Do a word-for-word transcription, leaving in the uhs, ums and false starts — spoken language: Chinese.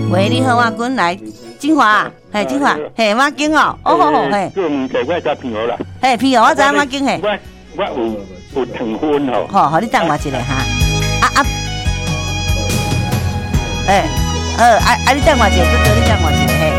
喂，你好，我君来，金华，嘿，金华，嘿，马景哦，哦吼吼，嘿， 个问题我知偏好啦， 嘿，偏哦，我知马景嘿， 我我有有糖分吼， 好，好，你等我一下哈，啊啊，哎，好，啊啊，你等我一下，哥哥，你等我一下嘿。